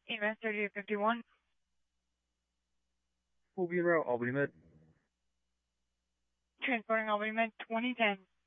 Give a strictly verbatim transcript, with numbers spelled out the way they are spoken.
E M S thirty-eight fifty-one. Full beam route, Albany Med. Transporting Albany Med twenty ten.